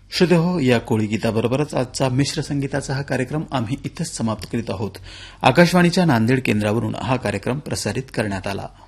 श्रोतेहो, या कोळी गीताबरोबरच आजचा मिश्र संगीताचा हा कार्यक्रम आम्ही इथंच समाप्त करीत आहोत. आकाशवाणीच्या नांदेड केंद्रावरून हा कार्यक्रम प्रसारित करण्यात आला.